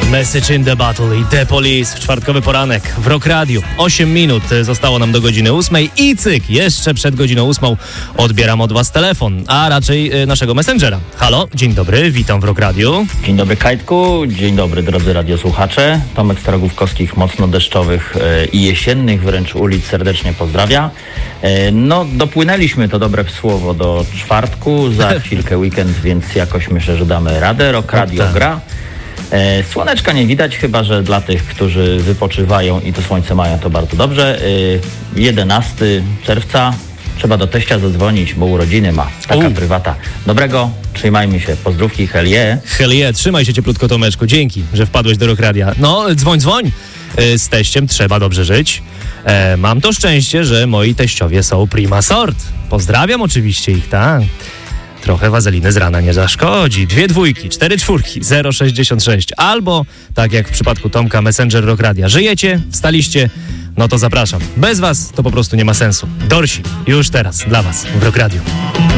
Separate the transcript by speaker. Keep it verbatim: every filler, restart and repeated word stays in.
Speaker 1: Message in the Battle i The Police w czwartkowy poranek w Rock Radio. osiem minut zostało nam do godziny ósmej i cyk, jeszcze przed godziną ósmą odbieram od was telefon, a raczej y, naszego Messengera. Halo, dzień dobry, witam w Rock Radio.
Speaker 2: Dzień dobry Kajtku, dzień dobry drodzy radiosłuchacze. Tomek Starogówkowskich, mocno deszczowych y, i jesiennych wręcz ulic serdecznie pozdrawia. Y, no, dopłynęliśmy, to dobre słowo, do czwartku, za chwilkę weekend, więc jakoś myślę, że damy radę. Rock Radio
Speaker 1: tak.
Speaker 2: gra. E, słoneczka nie widać, chyba że dla tych, którzy wypoczywają i to słońce mają, to bardzo dobrze. E, jedenastego czerwca trzeba do teścia zadzwonić, bo urodziny ma. Taka
Speaker 1: U.
Speaker 2: prywata. Dobrego, trzymajmy się. Pozdrówki, hell yeah.
Speaker 1: Hell yeah, trzymaj się cieplutko, Tomeczku, dzięki, że wpadłeś do Rock Radia. No, dzwoń, dzwoń. E, z teściem trzeba dobrze żyć. E, mam to szczęście, że moi teściowie są prima sort. Pozdrawiam oczywiście ich, tak. Trochę wazeliny z rana nie zaszkodzi. Dwie dwójki, cztery czwórki, zero sześćdziesiąt sześć. Albo, tak jak w przypadku Tomka, Messenger Rock Radia. Żyjecie? Wstaliście? No to zapraszam. Bez was to po prostu nie ma sensu. Dorsi, już teraz dla was w Rock Radio.